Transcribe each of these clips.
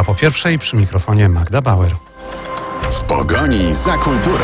po pierwszej, przy mikrofonie Magda Bauer. W pogoni za kulturą.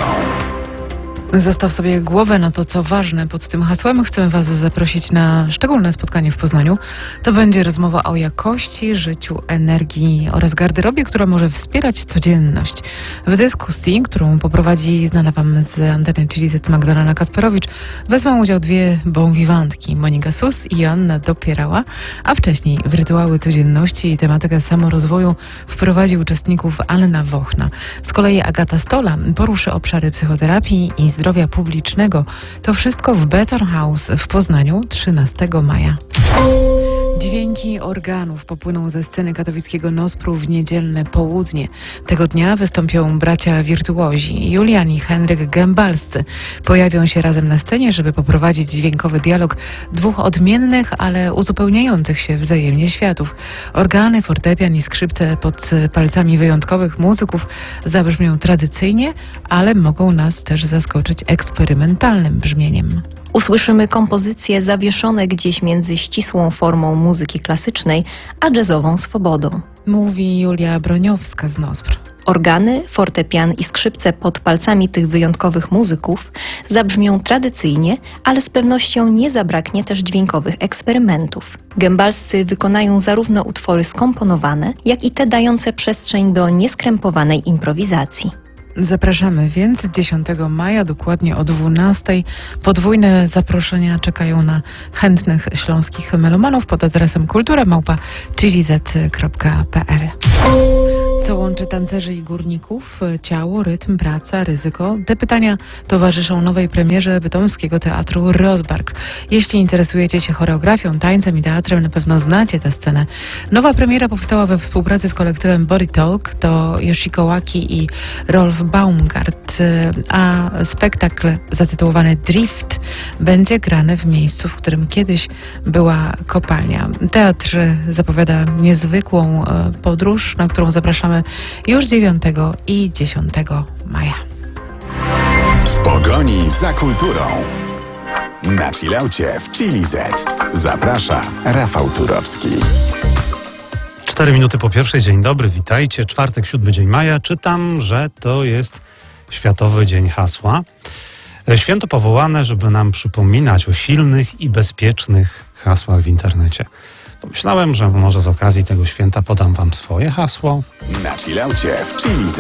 Zostaw sobie głowę na to, co ważne. Pod tym hasłem chcemy Was zaprosić na szczególne spotkanie w Poznaniu. To będzie rozmowa o jakości, życiu, energii oraz garderobie, która może wspierać codzienność. W dyskusji, którą poprowadzi znana Wam z anteny ChiliZ Magdalena Kasperowicz, wezmą udział dwie bonwiwantki, Monika Sus i Joanna Dopierała, a wcześniej w rytuały codzienności i tematykę samorozwoju wprowadzi uczestników Anna Wochna. Z kolei Agata Stola poruszy obszary psychoterapii i zdrowia publicznego. To wszystko w Beton House w Poznaniu 13 maja. Dźwięki organów popłyną ze sceny katowickiego Nospru w niedzielne południe. Tego dnia wystąpią bracia wirtuozi Julian i Henryk Gębalscy. Pojawią się razem na scenie, żeby poprowadzić dźwiękowy dialog dwóch odmiennych, ale uzupełniających się wzajemnie światów. Organy, fortepian i skrzypce pod palcami wyjątkowych muzyków zabrzmią tradycyjnie, ale mogą nas też zaskoczyć eksperymentalnym brzmieniem. Usłyszymy kompozycje zawieszone gdzieś między ścisłą formą muzyki klasycznej a jazzową swobodą. Mówi Julia Broniowska z Nospr. Organy, fortepian i skrzypce pod palcami tych wyjątkowych muzyków zabrzmią tradycyjnie, ale z pewnością nie zabraknie też dźwiękowych eksperymentów. Gębalscy wykonają zarówno utwory skomponowane, jak i te dające przestrzeń do nieskrępowanej improwizacji. Zapraszamy więc 10 maja, dokładnie o 12:00. Podwójne zaproszenia czekają na chętnych śląskich melomanów pod adresem kultura@chiliz.pl. Co łączy tancerzy i górników? Ciało, rytm, praca, ryzyko? Te pytania towarzyszą nowej premierze bytomskiego teatru Rozbark. Jeśli interesujecie się choreografią, tańcem i teatrem, na pewno znacie tę scenę. Nowa premiera powstała we współpracy z kolektywem Body Talk, to Yoshiko Waki i Rolf Baumgart, a spektakl zatytułowany Drift będzie grany w miejscu, w którym kiedyś była kopalnia. Teatr zapowiada niezwykłą podróż, na którą zapraszamy już 9 i 10 maja. W pogoni za kulturą. Na chillaucie w ChiliZ. Zaprasza Rafał Turowski. 4 minuty po pierwszej, dzień dobry, witajcie. Czwartek, 7 dzień maja. Czytam, że to jest Światowy Dzień Hasła. Święto powołane, żeby nam przypominać o silnych i bezpiecznych hasłach w internecie. Pomyślałem, że może z okazji tego święta podam wam swoje hasło. Na chillaucie w ChiliZ.